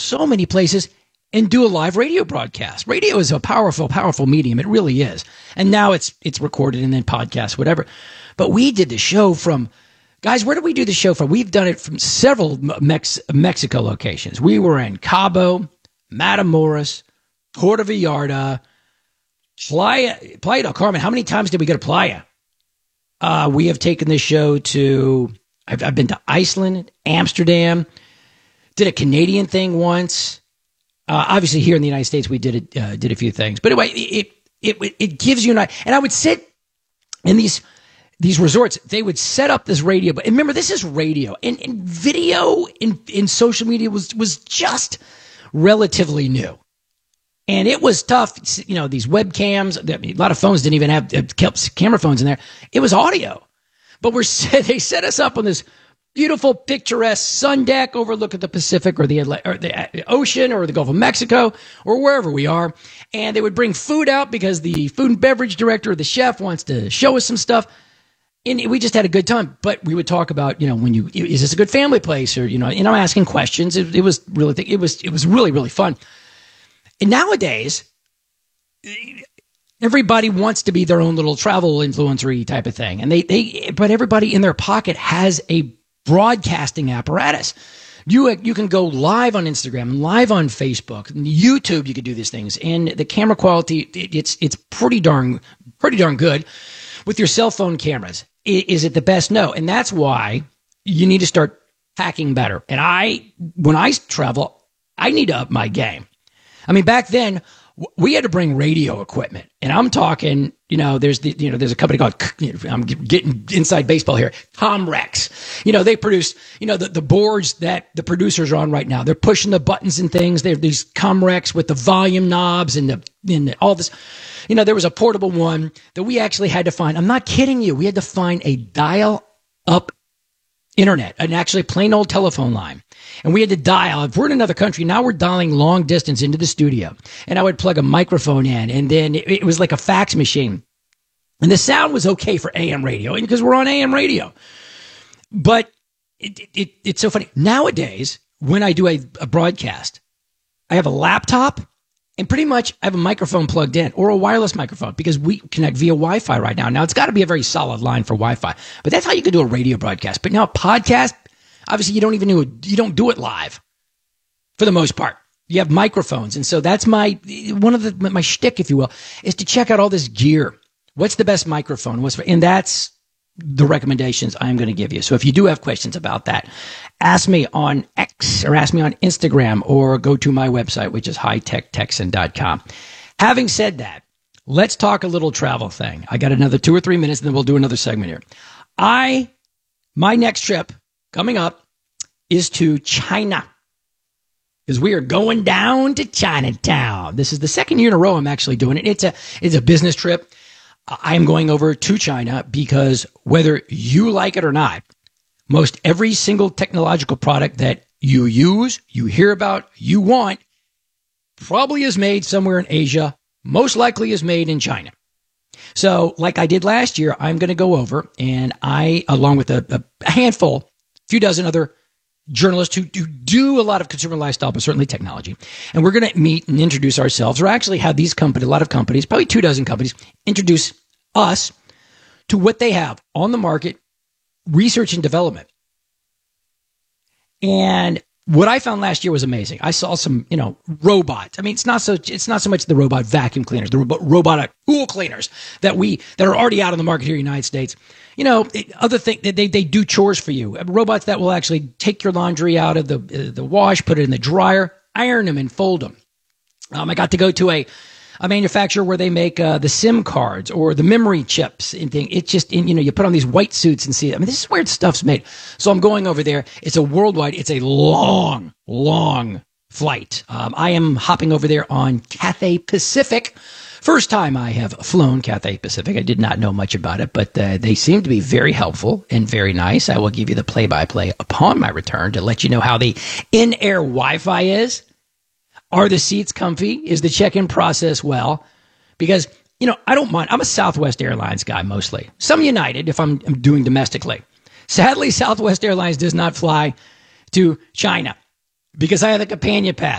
so many places and do a live radio broadcast. Radio is a powerful, powerful medium. It really is. And now it's recorded and then podcast, whatever. But we did the show from, guys, where did we do the show from? We've done it from several Mexico locations. We were in Cabo, Matamoros, Puerto Vallarta, Playa del Carmen. How many times did we go to Playa? We have taken this show to, I've been to Iceland, Amsterdam, did a Canadian thing once. Obviously, here in the United States, we did a few things. But anyway, it gives you an idea. And I would sit in these resorts. They would set up this radio. But remember, this is radio. And video in social media was just relatively new. And it was tough. You know, these webcams, a lot of phones didn't even have camera phones in there. It was audio. But they set us up on this beautiful, picturesque sun deck overlooking the Pacific or the ocean or the Gulf of Mexico or wherever we are. And they would bring food out because the food and beverage director or the chef wants to show us some stuff. And we just had a good time. But we would talk about, you know, is this a good family place? Or, you know, asking questions. It was really, really fun. And nowadays, everybody wants to be their own little travel influencer type of thing. And but everybody in their pocket has a broadcasting apparatus. You can go live on Instagram, live on Facebook, YouTube. You could do these things, and the camera quality it's pretty darn good with your cell phone cameras. Is it the best? No, and that's why you need to start hacking better. And when I travel, I need to up my game. I mean, back then we had to bring radio equipment, and I'm talking, you know, there's a company called, I'm getting inside baseball here, Comrex. You know, they produce, you know, the boards that the producers are on right now. They're pushing the buttons and things. They have these Comrex with the volume knobs and all this. You know, there was a portable one that we actually had to find. I'm not kidding you. We had to find a dial-up internet, an actually plain old telephone line. And we had to dial. If we're in another country, now we're dialing long distance into the studio. And I would plug a microphone in, and then it was like a fax machine. And the sound was okay for AM radio because we're on AM radio. But it's so funny. Nowadays, when I do a broadcast, I have a laptop, and pretty much I have a microphone plugged in or a wireless microphone because we connect via Wi-Fi right now. Now, it's got to be a very solid line for Wi-Fi, but that's how you can do a radio broadcast. But now a podcast, obviously you don't do it live for the most part. You have microphones. And so that's my shtick, if you will, is to check out all this gear. What's the best microphone? And that's the recommendations I'm going to give you. So if you do have questions about that, ask me on X or ask me on Instagram or go to my website, which is hightechtexan.com. Having said that, let's talk a little travel thing. I got another 2 or 3 minutes and then we'll do another segment here. My next trip coming up is to China because we are going down to Chinatown. This is the second year in a row I'm actually doing it. It's a business trip. I'm going over to China because whether you like it or not, most every single technological product that you use, you hear about, you want, probably is made somewhere in Asia, most likely is made in China. So like I did last year, I'm going to go over and along with a handful, few dozen other journalists who do a lot of consumer lifestyle, but certainly technology. And we're going to meet and introduce ourselves, or actually have a lot of companies, probably 24 companies, introduce us to what they have on the market, research and development. And what I found last year was amazing. I saw some, robots. I mean, it's not so much the robot vacuum cleaners, the robotic pool cleaners that are already out on the market here in the United States. Other thing that they do chores for you. Robots that will actually take your laundry out of the wash, put it in the dryer, iron them and fold them. I got to go to a manufacturer where they make the SIM cards or the memory chips and thing. It's just, you put on these white suits and see it. I mean, this is where stuff's made. So I'm going over there. It's a worldwide, it's a long, long flight. I am hopping over there on Cathay Pacific. First time I have flown Cathay Pacific. I did not know much about it, but they seem to be very helpful and very nice. I will give you the play-by-play upon my return to let you know how the in-air Wi-Fi is. Are the seats comfy? Is the check-in process well? Because, I don't mind. I'm a Southwest Airlines guy mostly. Some United if I'm doing domestically. Sadly, Southwest Airlines does not fly to China because I have a companion pass.